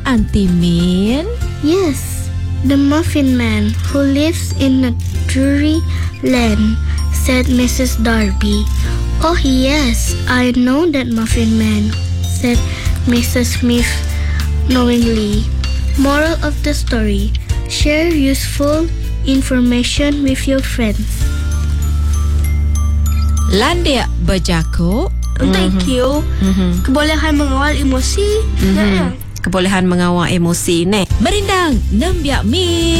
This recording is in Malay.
Auntie Min? Yes, the Muffin Man who lives in a Drury Lane, said Mrs. Darby. Oh yes, I know that Muffin Man, said Mrs. Smith knowingly. Moral of the story: share useful information with your friends. Landia berjakuk. Thank you. Kebolehan mengawal emosi. Kebolehan mengawal emosi ni. Merindang, Nembiak Mi.